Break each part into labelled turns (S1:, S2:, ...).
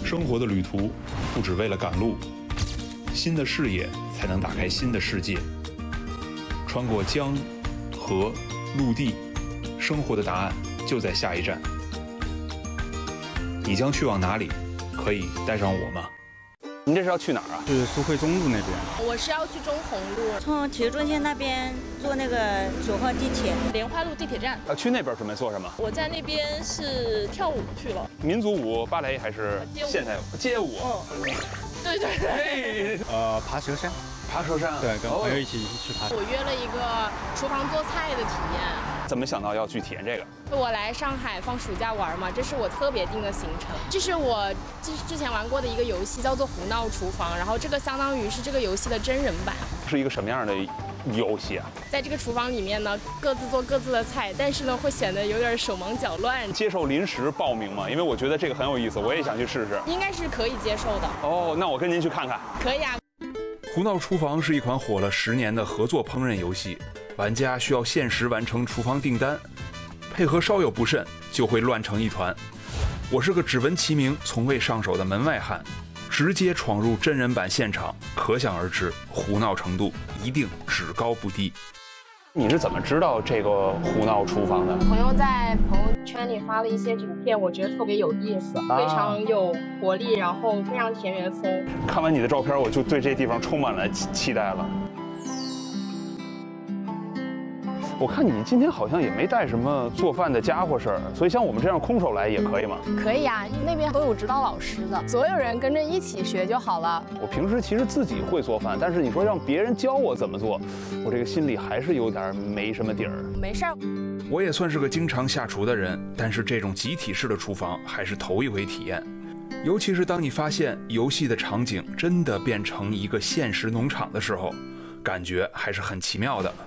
S1: 生活的旅途不只为了赶路，新的视野才能打开新的世界。穿过江、河、陆地，生活的答案就在下一站。你将去往哪里？可以带上我吗？
S2: 您这是要去哪儿啊？
S3: 是苏汇中路那边。
S4: 我是要去中红路，
S5: 从体育中心那边坐那个9号地铁，
S4: 莲花路地铁站。
S2: 去那边准备做什么？
S4: 我在那边是跳舞去了，
S2: 民族舞、芭蕾还是现代舞？街舞。
S4: 对对对。
S3: 爬蛇山。
S2: 爬蛇山。
S3: 对，跟朋友一起去爬。
S4: 我约了一个厨房做菜的体验。
S2: 怎么想到要去体验这个？
S4: 我来上海放暑假玩嘛，这是我特别定的行程。这是我之前玩过的一个游戏，叫做《胡闹厨房》，然后这个相当于是这个游戏的真人版。
S2: 是一个什么样的游戏啊？
S4: 在这个厨房里面呢，各自做各自的菜，但是呢会显得有点手忙脚乱。
S2: 接受临时报名吗？因为我觉得这个很有意思，我也想去试试。
S4: 应该是可以接受的。
S2: 哦，那我跟您去看看。
S4: 可以啊。
S1: 胡闹厨房是一款火了10年的合作烹饪游戏，玩家需要限时完成厨房订单，配合稍有不慎就会乱成一团。我是个只闻其名从未上手的门外汉，直接闯入真人版现场，可想而知胡闹程度一定只高不低。
S2: 你是怎么知道这个胡闹厨房的？
S4: 朋友在朋友圈里发了一些影片，我觉得特别有意思，非常有活力，然后非常田园风。
S2: 看完你的照片，我就对这地方充满了期待了。我看你今天好像也没带什么做饭的家伙事儿，所以像我们这样空手来也可以吗？
S4: 可以啊，那边都有指导老师的，所有人跟着一起学就好了。
S2: 我平时其实自己会做饭，但是你说让别人教我怎么做，我这个心里还是有点没什么底儿。
S4: 没事儿，
S1: 我也算是个经常下厨的人，但是这种集体式的厨房还是头一回体验。尤其是当你发现游戏的场景真的变成一个现实农场的时候，感觉还是很奇妙的。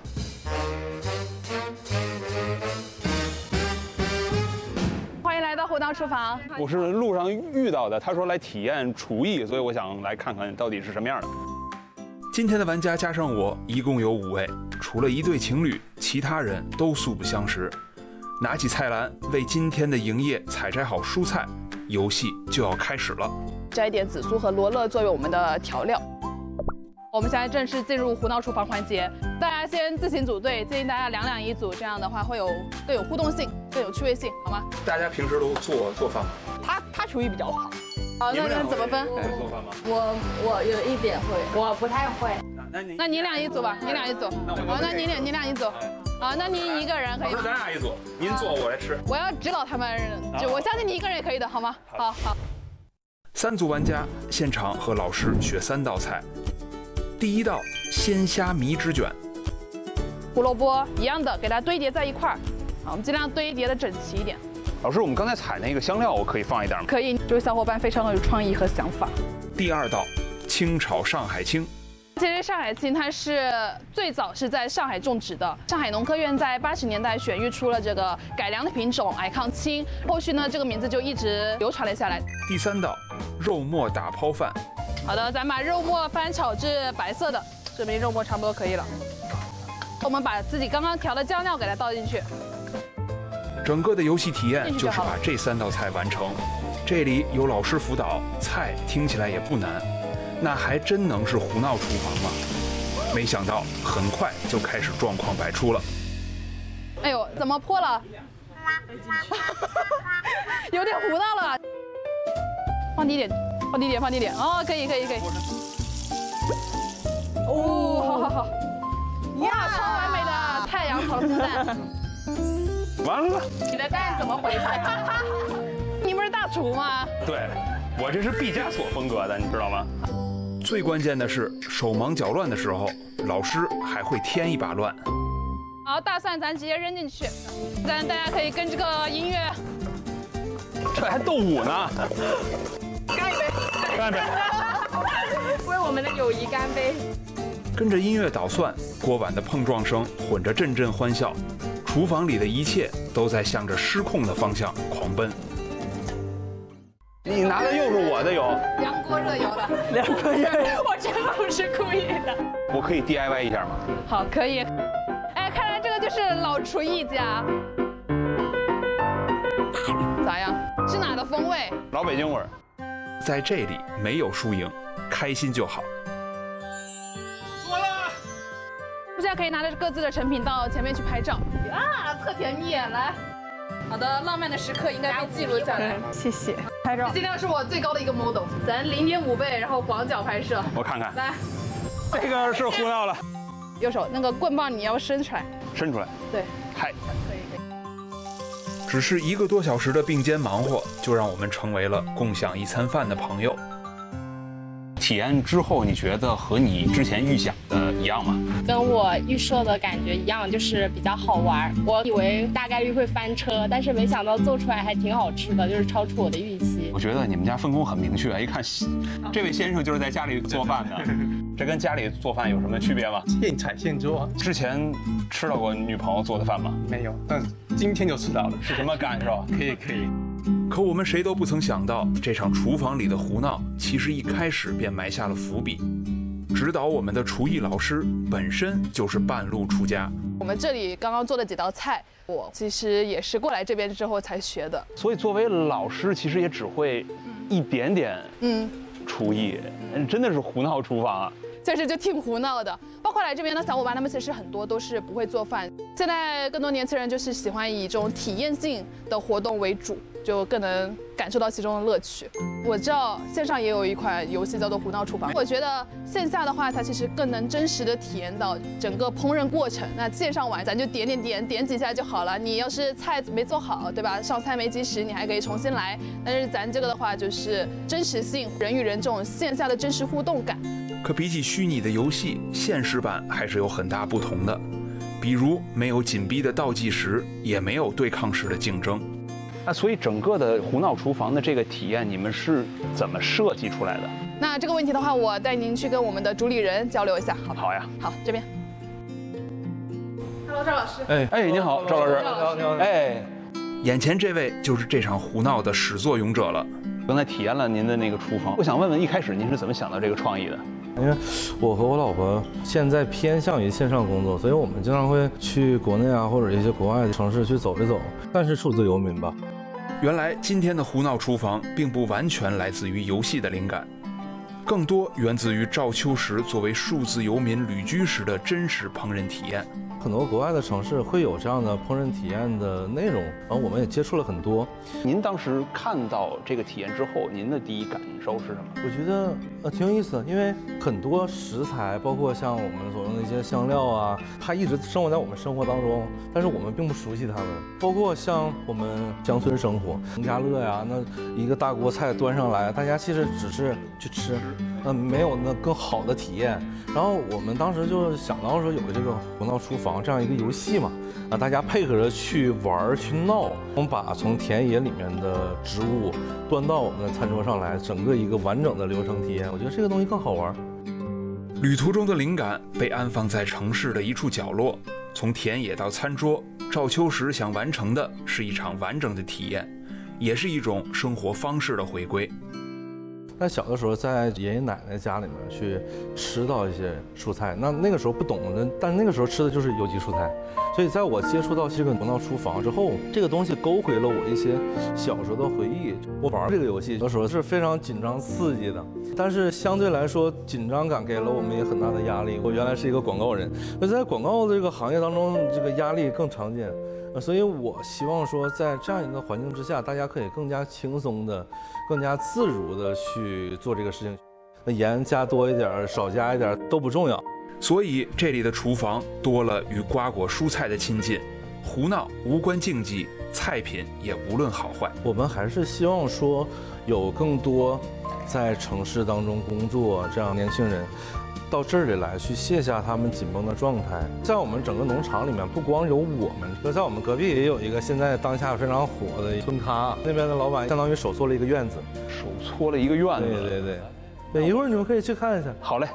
S6: 胡闹厨房，
S2: 我是路上遇到的，他说来体验厨艺，所以我想来看看到底是什么样的。
S1: 今天的玩家加上我，一共有5位，除了一对情侣，其他人都素不相识。拿起菜篮，为今天的营业采摘好蔬菜，游戏就要开始了。
S6: 摘点紫苏和罗勒作为我们的调料。我们现在正式进入胡闹厨房环节，大家先自行组队，建议大家2两1组，这样的话会更有互动性，更有趣味性，好吗？
S1: 大家平时都做饭吗？
S6: 他厨艺比较好。好，那怎么分？
S1: 做饭吗？
S4: 我有一点会，我不太会。
S6: 那你俩一组吧，你俩一组。好，那你俩一组。好，那你一个人可以。
S1: 咱俩一组，您做我来吃。
S6: 我要指导他们，我相信你一个人也可以的，好吗？好。
S1: 3组玩家现场和老师学3道菜。第1道鲜虾米纸卷，
S6: 胡萝卜一样的，给它堆叠在一块儿。好，我们尽量堆叠的整齐一点。
S2: 老师，我们刚才采那个香料，我可以放一点吗？
S6: 可以，这位小伙伴非常有创意和想法。
S1: 第2道清炒上海青。
S6: 其实上海青它是最早是在上海种植的，上海农科院在80年代选育出了这个改良的品种矮抗青，后续呢这个名字就一直流传了下来。
S1: 第3道肉末打抛饭。
S6: 好的，咱把肉末翻炒至白色的，这边肉末差不多可以了。我们把自己刚刚调的酱料给它倒进去。
S1: 整个的游戏体验就是把这3道菜完成。这里有老师辅导，菜听起来也不难，那还真能是胡闹厨房吗？没想到很快就开始状况百出了。
S6: 哎呦，怎么破了？有点糊闹了。放低点。哦，可以。哦，好。哇，超完美的太阳炒鸡蛋。
S2: 完了，
S4: 你的蛋怎么回事？
S6: 你不是大厨吗？
S2: 对，我这是毕加索风格的，你知道吗？
S1: 最关键的是手忙脚乱的时候，老师还会添一把乱。
S6: 好，大蒜咱直接扔进去，大家可以跟这个音乐。
S2: 这还斗舞呢。干一杯！
S4: 为我们的友谊干杯！
S1: 跟着音乐捣蒜，锅碗的碰撞声混着阵阵欢笑，厨房里的一切都在向着失控的方向狂奔。
S2: 你拿的又是我的油，
S6: 凉锅热油的。
S4: 我真不是故意的。
S2: 我可以 DIY 一下吗？
S6: 好，可以。哎，看来这个就是老厨艺家。咋样？是哪的风味？
S2: 老北京味儿。
S1: 在这里没有输赢，开心就好。
S6: 现在可以拿着各自的成品到前面去拍照啊，特甜蜜！来，好的，浪漫的时刻应该被记录下来。
S5: 谢谢。拍照。
S6: 尽量是我最高的一个 model， 咱0.5倍，然后广角拍摄。
S2: 我看看，
S6: 来，
S2: 这个是胡闹了，
S6: 右手那个棍棒你要伸出来。
S2: 伸出来。
S6: 对，
S2: 嗨，
S6: 可以。
S1: 只是1个多小时的并肩忙活，就让我们成为了共享一餐饭的朋友。
S2: 体验之后，你觉得和你之前预想的一样吗？
S4: 跟我预设的感觉一样，就是比较好玩。我以为大概率会翻车，但是没想到做出来还挺好吃的，就是超出我的预期。
S2: 我觉得你们家分工很明确，一看这位先生就是在家里做饭的，这跟家里做饭有什么区别吗？
S3: 现采现做。
S2: 之前吃到过女朋友做的饭吗？
S3: 没有，但今天就吃到了，
S2: 是什么感受？
S3: 可以。
S1: 可我们谁都不曾想到，这场厨房里的胡闹其实一开始便埋下了伏笔。指导我们的厨艺老师本身就是半路出家。
S6: 我们这里刚刚做的几道菜，我其实也是过来这边之后才学的。
S2: 所以作为老师，其实也只会一点点厨艺，真的是胡闹厨房啊。
S6: 确实就挺胡闹的，包括来这边的小伙伴，他们其实很多都是不会做饭。现在更多年轻人就是喜欢以这种体验性的活动为主，就更能感受到其中的乐趣。我知道线上也有一款游戏叫做《胡闹厨房》，我觉得线下的话，它其实更能真实的体验到整个烹饪过程。那线上玩，咱就点几下就好了。你要是菜没做好，对吧？上菜没及时，你还可以重新来。但是咱这个的话，就是真实性，人与人这种线下的真实互动感。
S1: 可比起虚拟的游戏，现实版还是有很大不同的。比如没有紧逼的倒计时，也没有对抗式的竞争。
S2: 那所以整个的胡闹厨房的这个体验，你们是怎么设计出来的？
S6: 那这个问题的话，我带您去跟我们的主理人交流一下，好吧？
S2: 好呀。
S6: 好，这边。Hello， 赵老师。
S2: 哎，你好，赵老师。
S3: 你好。
S2: 哎，
S1: 眼前这位就是这场胡闹的始作俑者了。
S2: 刚才体验了您的那个厨房，我想问问，一开始您是怎么想到这个创意的？
S7: 因为我和我老婆现在偏向于线上工作，所以我们经常会去国内啊或者一些国外的城市去走一走，算是数字游民吧。
S1: 原来今天的胡闹厨房并不完全来自于游戏的灵感，更多源自于赵秋实作为数字游民旅居时的真实烹饪体验。
S7: 很多国外的城市会有这样的烹饪体验的内容，然后我们也接触了很多。
S2: 您当时看到这个体验之后，您的第一感受是什么？
S7: 我觉得挺有意思的，因为很多食材，包括像我们所用的一些香料啊，它一直生活在我们生活当中，但是我们并不熟悉它们。包括像我们乡村生活，农家乐呀，那一个大锅菜端上来，大家其实只是去吃，没有那更好的体验。然后我们当时就想到说有这个胡闹厨房这样一个游戏嘛，大家配合着去玩去闹，我们把从田野里面的植物端到我们的餐桌上来，整个一个完整的流程体验，我觉得这个东西更好玩。
S1: 旅途中的灵感被安放在城市的一处角落，从田野到餐桌，赵秋实想完成的是一场完整的体验，也是一种生活方式的回归。
S7: 在小的时候，在爷爷奶奶家里面去吃到一些蔬菜，那个时候不懂的，但那个时候吃的就是有机蔬菜。所以在我接触到这个胡闹厨房之后，这个东西勾回了我一些小时候的回忆。我玩这个游戏的时候是非常紧张刺激的，但是相对来说紧张感给了我们也很大的压力。我原来是一个广告人，那在广告这个行业当中，这个压力更常见。所以我希望说，在这样一个环境之下，大家可以更加轻松的、更加自如的去做这个事情。那盐加多一点、少加一点都不重要。
S1: 所以这里的厨房多了与瓜果蔬菜的亲近，胡闹无关竞技，菜品也无论好坏。
S7: 我们还是希望说，有更多在城市当中工作这样年轻人，到这里来去卸下他们紧绷的状态。在我们整个农场里面，不光有我们，在我们隔壁也有一个现在当下非常火的村咖，那边的老板相当于手做了一个院子，
S2: 手搓了一个院子。
S7: 对，一会儿你们可以去看一下。
S2: 好嘞。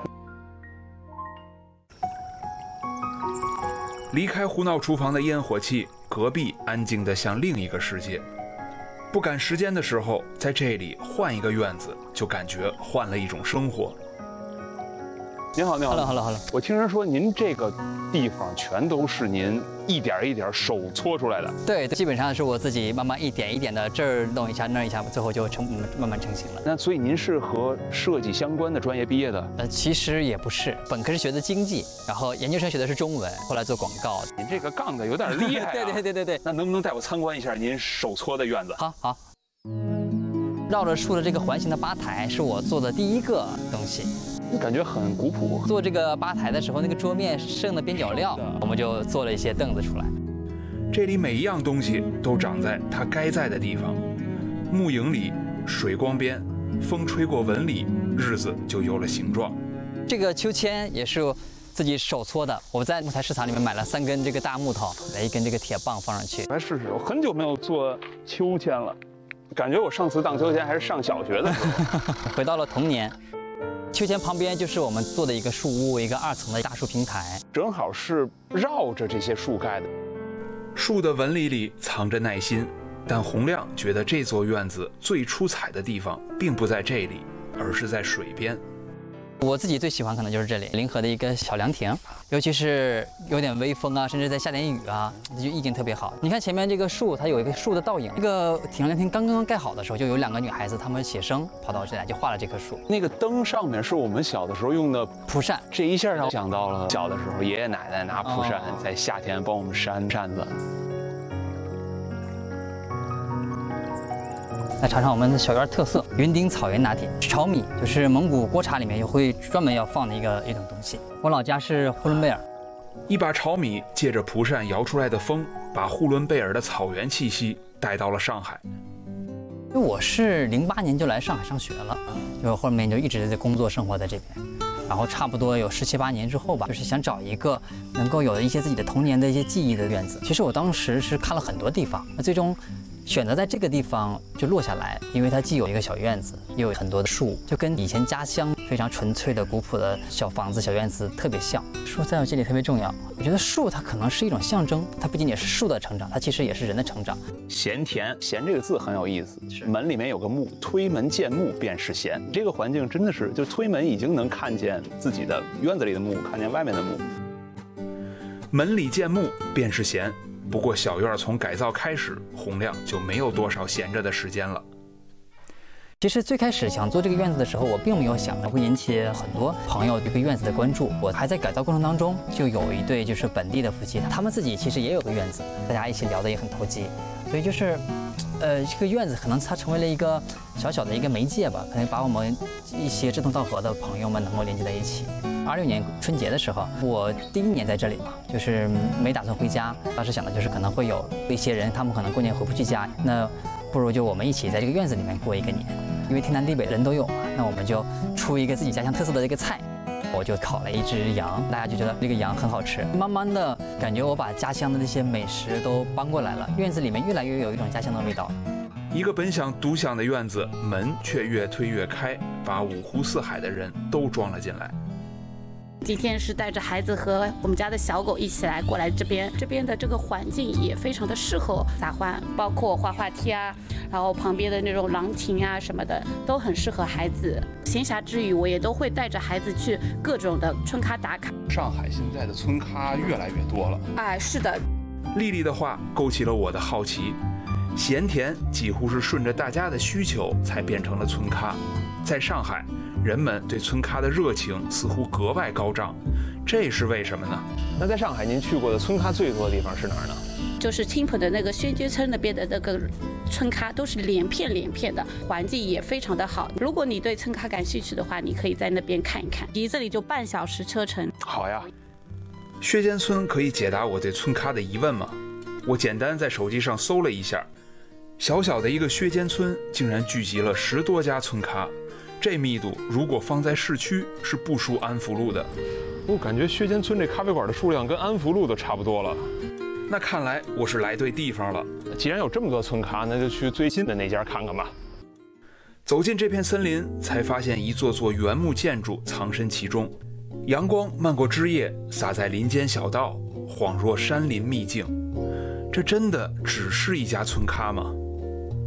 S1: 离开胡闹厨房的烟火气，隔壁安静得像另一个世界。不赶时间的时候，在这里换一个院子，就感觉换了一种生活。
S2: 您好，您好。
S8: Hello。
S2: 我听人说您这个地方全都是您一点一点手搓出来的。
S8: 对，基本上是我自己慢慢一点一点的这儿弄一下那儿一下，最后就慢慢成型了。
S2: 那所以您是和设计相关的专业毕业的？
S8: 其实也不是，本科是学的经济，然后研究生学的是中文，后来做广告。
S2: 您这个杠的有点厉害啊！
S8: 对。
S2: 那能不能带我参观一下您手搓的院子？
S8: 好。绕着树的这个环形的吧台是我做的第一个东西。
S2: 感觉很古朴。
S8: 做这个吧台的时候，那个桌面剩的边角料，我们就做了一些凳子出来。
S1: 这里每一样东西都长在它该在的地方，木影里，水光边，风吹过纹理，日子就有了形状。
S8: 这个秋千也是自己手搓的，我在木材市场里面买了3根这个大木头，来1根这个铁棒放上去。
S2: 来试试，我很久没有做秋千了，感觉我上次荡秋千还是上小学的时候。
S8: 回到了童年。秋千旁边就是我们做的一个树屋，一个2层的大树平台，
S2: 正好是绕着这些树盖的。
S1: 树的纹理里藏着耐心，但洪亮觉得这座院子最出彩的地方并不在这里，而是在水边。
S8: 我自己最喜欢可能就是这里临河的一个小凉亭，尤其是有点微风啊，甚至在下点雨啊，就意境特别好。你看前面这个树，它有一个树的倒影。这个挺凉亭刚刚盖好的时候，就有2个女孩子，她们写生跑到这来，就画了这棵树。
S2: 那个灯上面是我们小的时候用的
S8: 蒲扇，
S2: 这一下让我想到了小的时候爷爷奶奶拿蒲扇在夏天帮我们扇扇子。
S8: 来尝尝我们的小院特色云顶草原拿铁，炒米就是蒙古锅茶里面也会专门要放的一种东西。我老家是呼伦贝尔，
S1: 一把炒米借着蒲扇摇出来的风，把呼伦贝尔的草原气息带到了上海。
S8: 因为我是08年就来上海上学了，就后面就一直在工作生活在这边，然后差不多有17、18年之后吧，就是想找一个能够有一些自己的童年的一些记忆的院子。其实我当时是看了很多地方，那最终选择在这个地方就落下来，因为它既有一个小院子，又有很多的树，就跟以前家乡非常纯粹的古朴的小房子、小院子特别像。树在我这里特别重要，我觉得树它可能是一种象征，它不仅仅是树的成长，它其实也是人的成长。
S2: 闲田，闲这个字很有意思，门里面有个木，推门见木便是闲。这个环境真的是，就推门已经能看见自己的院子里的木，看见外面的木。
S1: 门里见木便是闲。不过小院从改造开始，洪亮就没有多少闲着的时间了。
S8: 其实最开始想做这个院子的时候，我并没有想着会引起很多朋友对这个院子的关注。我还在改造过程当中，就有一对就是本地的夫妻，他们自己其实也有个院子，大家一起聊得也很投机。所以就是，这个院子可能它成为了一个小小的一个媒介吧，可能把我们一些志同道合的朋友们能够连接在一起。26年春节的时候，我第1年在这里嘛，就是没打算回家。当时想的就是可能会有一些人，他们可能过年回不去家，那不如就我们一起在这个院子里面过一个年，因为天南地北人都有嘛，那我们就出一个自己家乡特色的这个菜。我就烤了1只羊，大家就觉得这个羊很好吃。慢慢的感觉我把家乡的那些美食都搬过来了，院子里面越来越有一种家乡的味道。
S1: 一个本想独享的院子，门却越推越开，把5湖4海的人都装了进来。
S9: 今天是带着孩子和我们家的小狗一起来过来这边的这个环境也非常的适合撒欢，包括滑滑梯啊，然后旁边的那种廊亭啊什么的都很适合孩子。闲暇之余，我也都会带着孩子去各种的春咖打卡。
S1: 上海现在的村咖越来越多了。
S9: 哎，是的。
S1: 丽丽的话勾起了我的好奇，闲田几乎是顺着大家的需求才变成了村咖。在上海，人们对村咖的热情似乎格外高涨，这是为什么呢？
S2: 那在上海您去过的村咖最多的地方是哪儿呢？
S9: 就是青浦的那个宣街村那边的那个村咖，都是连片的，环境也非常的好。如果你对村咖感兴趣的话，你可以在那边看一看，离这里就半小时车程。
S2: 好呀。
S1: 薛间村可以解答我对村咖的疑问吗？我简单在手机上搜了一下，小小的一个薛间村竟然聚集了10多家村咖。这密度如果放在市区是不输安福路的。
S2: 我感觉薛间村这咖啡馆的数量跟安福路都差不多了。
S1: 那看来我是来对地方了。
S2: 既然有这么多村咖，那就去最近的那家看看吧。
S1: 走进这片森林，才发现一座座原木建筑藏身其中，阳光漫过枝叶，洒在林间小道，恍若山林秘境。这真的只是一家村咖吗？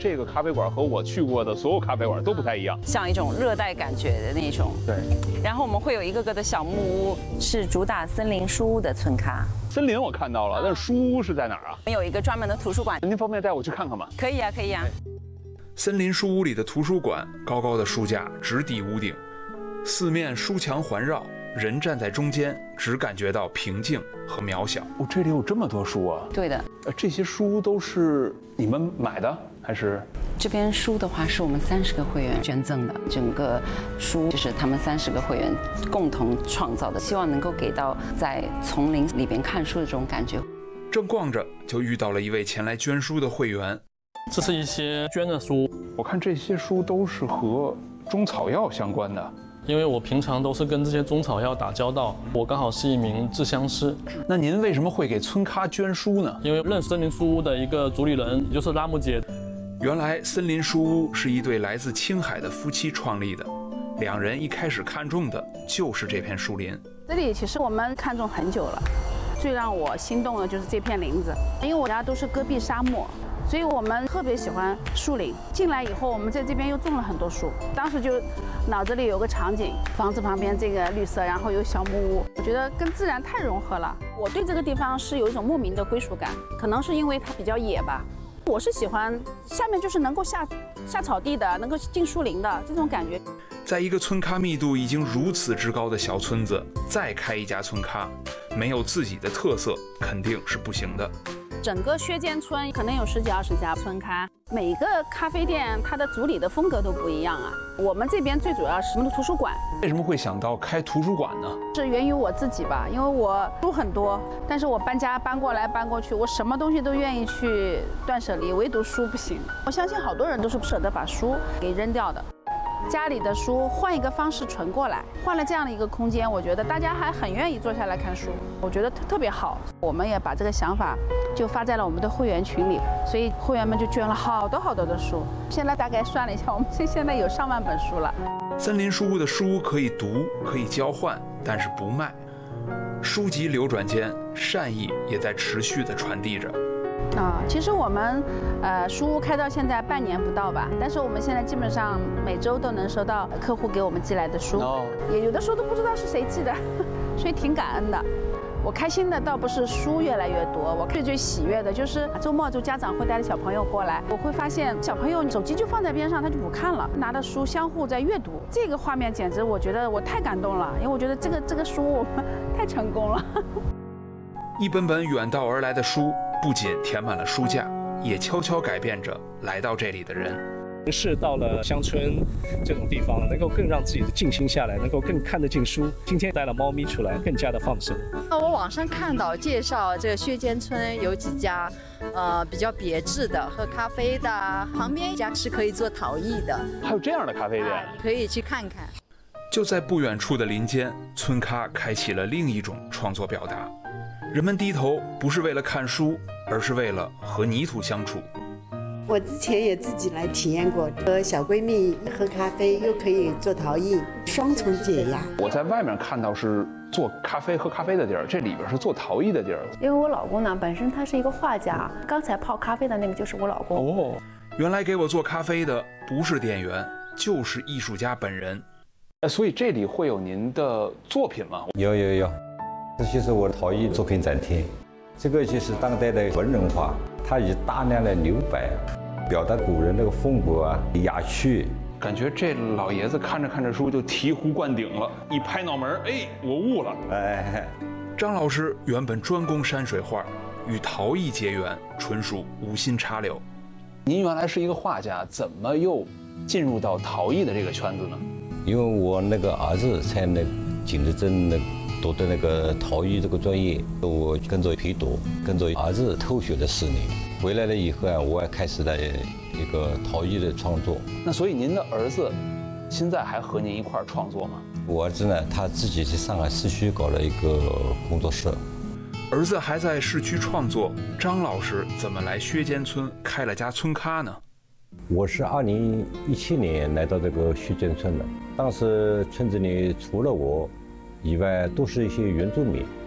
S2: 这个咖啡馆和我去过的所有咖啡馆都不太一样，
S10: 像一种热带感觉的那种。
S2: 对。
S10: 然后我们会有一个个的小木屋，是主打森林书屋的村咖。
S2: 森林我看到了，但是书屋是在哪儿啊？
S10: 我们有一个专门的图书馆。
S2: 您方便带我去看看吗？
S10: 可以啊，可以啊。
S1: 森林书屋里的图书馆，高高的书架直抵屋顶，四面书墙环绕，人站在中间，只感觉到平静和渺小。
S2: 哦，这里有这么多书啊！
S10: 对的。
S2: 这些书都是你们买的还是？
S10: 这边书的话是我们30个会员捐赠的，整个书就是他们30个会员共同创造的，希望能够给到在丛林里边看书的这种感觉。
S1: 正逛着，就遇到了一位前来捐书的会员。
S11: 这是一些捐的书，
S2: 我看这些书都是和中草药相关的。
S11: 因为我平常都是跟这些中草药打交道，我刚好是一名制香师。
S2: 那您为什么会给村咖捐书呢？
S11: 因为认识森林书屋的一个主理人，也就是拉木姐。
S1: 原来森林书屋是一对来自青海的夫妻创立的，两人一开始看中的就是这片树林。
S12: 这里其实我们看中很久了，最让我心动的就是这片林子，因为我家都是戈壁沙漠。所以我们特别喜欢树林。进来以后，我们在这边又种了很多树。当时就脑子里有个场景，房子旁边这个绿色，然后有小木屋，我觉得跟自然太融合了。我对这个地方是有一种莫名的归属感，可能是因为它比较野吧。我是喜欢下面就是能够下草地的，能够进树林的这种感觉。
S1: 在一个村咖密度已经如此之高的小村子，再开一家村咖，没有自己的特色肯定是不行的。
S12: 整个薛间村可能有10几20家村咖，每个咖啡店它的主理的风格都不一样啊。我们这边最主要是我们的图书馆。
S2: 为什么会想到开图书馆呢？
S12: 是源于我自己吧，因为我书很多，但是我搬家搬过来搬过去，我什么东西都愿意去断舍离，唯独书不行。我相信好多人都是不舍得把书给扔掉的。家里的书换一个方式存过来，换了这样的一个空间，我觉得大家还很愿意坐下来看书，我觉得特别好。我们也把这个想法就发在了我们的会员群里，所以会员们就捐了好多的书。现在大概算了一下，我们现在有上万本书了。
S1: 森林书屋的书可以读，可以交换，但是不卖。书籍流转间，善意也在持续地传递着。
S12: 其实我们书屋开到现在半年不到吧，但是我们现在基本上每周都能收到客户给我们寄来的书，也有的书都不知道是谁寄的，所以挺感恩的。我开心的倒不是书越来越多，我最喜悦的就是周末就家长会带着小朋友过来，我会发现小朋友手机就放在边上，他就不看了，拿着书相互在阅读，这个画面简直我觉得我太感动了，因为我觉得这个书我们太成功了。
S1: 一本本远道而来的书，不仅填满了书架，也悄悄改变着来到这里的人。
S13: 是到了乡村这种地方，能够更让自己静心下来，能够更看得进书。今天带了猫咪出来，更加的放松。
S14: 我网上看到介绍这个薛间村有几家，比较别致的喝咖啡的，旁边一家是可以做陶艺的。
S2: 还有这样的咖啡店，
S14: 可以去看看。
S1: 就在不远处的林间，村咖开启了另一种创作表达。人们低头不是为了看书，而是为了和泥土相处。
S15: 我之前也自己来体验过，和小闺蜜喝咖啡，又可以做陶艺，双重解压。
S2: 我在外面看到是做咖啡喝咖啡的地儿，这里边是做陶艺的地儿。
S16: 因为我老公呢，本身他是一个画家，刚才泡咖啡的那个就是我老公。
S1: 哦，原来给我做咖啡的不是店员，就是艺术家本人。
S2: 所以这里会有您的作品吗？
S17: 有，这就是我的陶艺作品展厅。这个就是当代的文人画，它以大量的留白表达古人那个风格啊、雅趣。
S2: 感觉这老爷子看着看着书就醍醐灌顶了，一拍脑门，哎，我悟了。
S17: 哎，
S1: 张老师原本专攻山水画，与陶艺结缘，纯属无心插柳。
S2: 您原来是一个画家，怎么又进入到陶艺的这个圈子呢？
S17: 因为我那个儿子在那景德镇读的那个陶艺这个专业，我跟着陪读，跟着儿子偷学了4年。回来了以后啊，我也开始了一个陶艺的创作。
S2: 那所以您的儿子现在还和您一块儿创作吗？
S17: 我儿子呢，他自己在上海市区搞了一个工作室。
S1: 儿子还在市区创作，张老师怎么来薛间村开了家村咖呢？
S17: 我是2017年来到这个薛间村的，当时村子里除了我以外，都是一些原住民。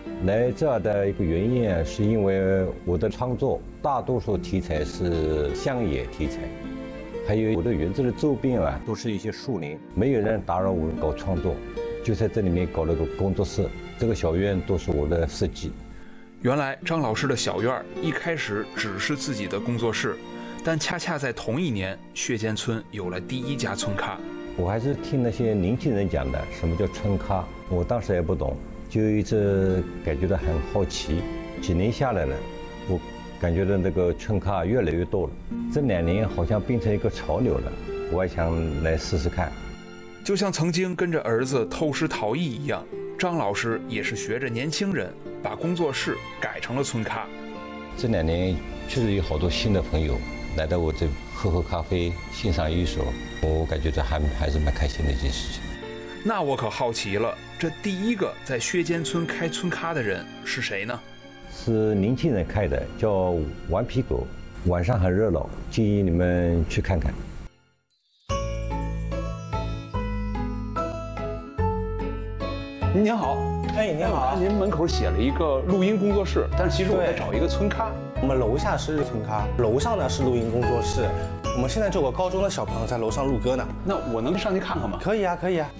S17: 来这儿的一个原因是因为我的创作大多数题材是乡野题材，还有我的园子的周边啊都是一些树林，没有人打扰我搞创作，就在这里面搞了个工作室。这个小院都是我的设计。
S1: 原来张老师的小院一开始只是自己的工作室，但恰恰在同一年，薛间村有了第一家村咖。
S17: 我还是听那些年轻人讲的，什么叫村咖，我当时也不懂，就一直感觉到很好奇。几年下来了，我感觉到那个村咖越来越多了，这2年好像变成一个潮流了，我也想来试试看。
S1: 就像曾经跟着儿子偷师逃逸一样，张老师也是学着年轻人，把工作室改成了村咖。
S17: 这2年确实有好多新的朋友来到我这喝咖啡、欣赏艺术，我感觉这还是蛮开心的一件事情。
S1: 那我可好奇了，这第一个在薛间村开村咖的人是谁呢？
S17: 是年轻人开的，叫顽皮狗，晚上很热闹，建议你们去看看。
S2: 您好，
S18: 哎，您好，
S2: 您门口写了一个录音工作室，但其实我在找一个村咖。
S18: 我们楼下是村咖，楼上呢是录音工作室。我们现在就有个高中的小朋友在楼上录歌呢。
S2: 那我能上去看看吗？
S18: 可以啊，可以啊。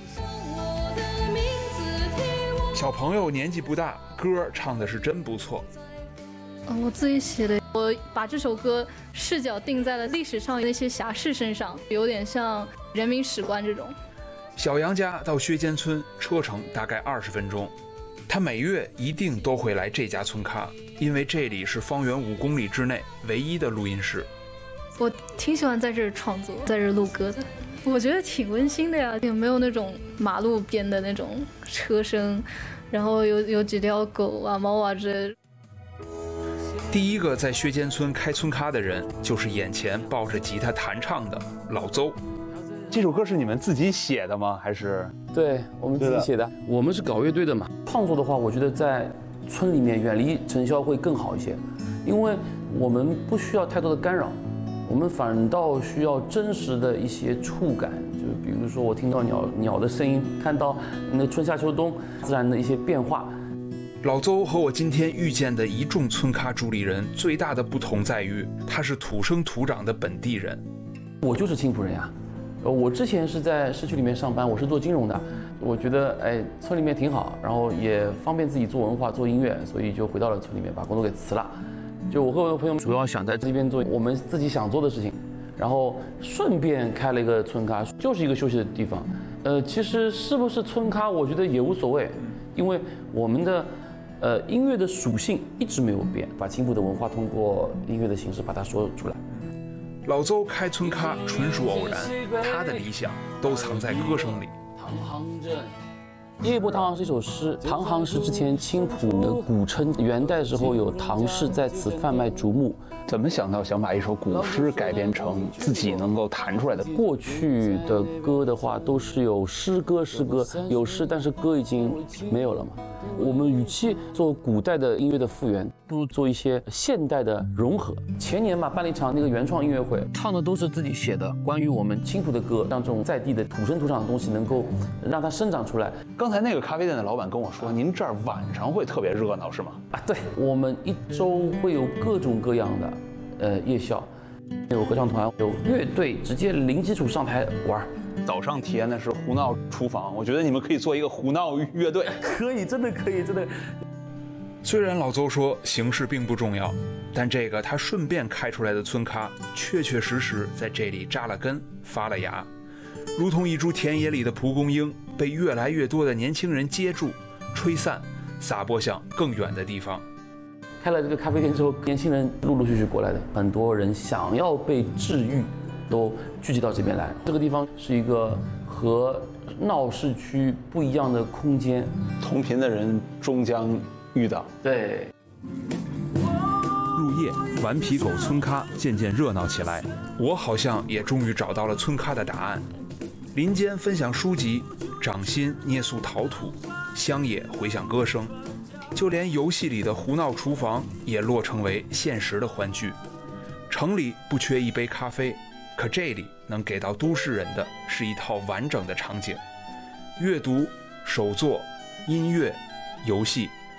S1: 小朋友年纪不大，歌唱的是真不错。
S19: 我自己写的，我把这首歌视角定在了历史上那些侠士身上，有点像人民史观这种。
S1: 小杨家到薛间村车程大概20分钟，他每月一定都会来这家村咖，因为这里是方圆5公里之内唯一的录音室。
S19: 我挺喜欢在这儿创作，在这儿录歌的，我觉得挺温馨的呀，有没有那种马路边的那种车声，然后有几条狗啊、猫啊之类的。
S1: 第一个在薛间村开村咖的人，就是眼前抱着吉他弹唱的老邹。
S2: 这首歌是你们自己写的吗？还是？
S20: 对，我们自己写的。我们是搞乐队的嘛，创作的话，我觉得在村里面远离尘嚣会更好一些，因为我们不需要太多的干扰，我们反倒需要真实的一些触感，就比如说我听到鸟的声音，看到那个春夏秋冬自然的一些变化。
S1: 老邹和我今天遇见的一众村咖主理人最大的不同在于，他是土生土长的本地人。
S20: 我就是青浦人呀。我之前是在市区里面上班，我是做金融的。我觉得村里面挺好，然后也方便自己做文化、做音乐，所以就回到了村里面，把工作给辞了。就我和我的朋友主要想在这边做我们自己想做的事情，然后顺便开了一个村咖，就是一个休息的地方。其实是不是村咖，我觉得也无所谓，因为我们的音乐的属性一直没有变，把青浦的文化通过音乐的形式把它说出来。
S1: 老邹开村咖纯属偶然，他的理想都藏在歌声里。
S20: 唐行镇，夜泊唐行是一首诗。唐行是之前青浦的古称，元代时候有唐氏在此贩卖竹木。
S2: 怎么想到想把一首古诗改编成自己能够弹出来的？
S20: 过去的歌的话，都是有诗歌，有诗，但是歌已经没有了嘛。我们与其做古代的音乐的复原，不如做一些现代的融合。前年嘛，办了一场那个原创音乐会，唱的都是自己写的关于我们青浦的歌，让这种在地的土生土长的东西能够让它生长出来。
S2: 刚才那个咖啡店的老板跟我说，您这儿晚上会特别热闹，是吗？
S20: 啊，对，我们一周会有各种各样的夜校，有合唱团，有乐队，直接零基础上台玩。
S2: 早上体验的是胡闹厨房，我觉得你们可以做一个胡闹乐队。
S20: 可以，真的可以，真的。
S1: 虽然老邹说形式并不重要，但这个他顺便开出来的村咖，确确实实在这里扎了根、发了芽，如同一株田野里的蒲公英，被越来越多的年轻人接住、吹散，撒播向更远的地方。
S20: 开了这个咖啡店之后，年轻人陆陆续续过来的，很多人想要被治愈，都聚集到这边来。这个地方是一个和闹市区不一样的空间，
S2: 同频的人终将遇到。
S20: 对。
S1: 入夜，顽皮狗村咖渐渐热闹起来，我好像也终于找到了村咖的答案。林间分享书籍，掌心捏塑陶土，乡野回响歌声，就连游戏里的胡闹厨房也落成为现实的欢聚。城里不缺一杯咖啡，可这里能给到都市人的是一套完整的场景：阅读、手作、音乐、游戏，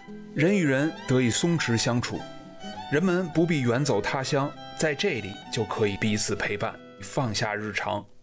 S1: 人与人得以松弛相处，人们不必远走他乡，在这里就可以彼此陪伴，放下日常，